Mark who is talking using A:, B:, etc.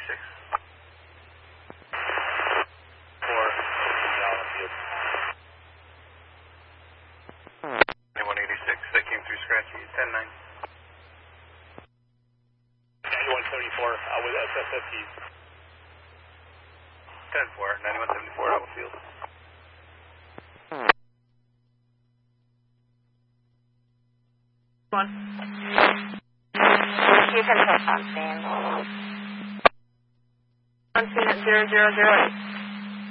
A: 9186, that came through scratchy. 10-9.
B: 9174 with SSFTs.
A: 10-4, 9174, Alpha Field.
C: One. You can push on scene. On scene at 0008.